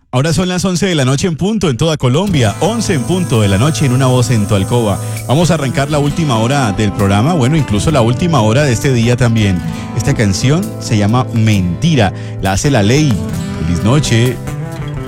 Ahora son las 11 de la noche en punto en toda Colombia, 11 en punto de la noche en Una Voz en tu alcoba. Vamos a arrancar la última hora del programa, bueno, incluso la última hora de este día también. Esta canción se llama Mentira, la hace La Ley. Feliz noche.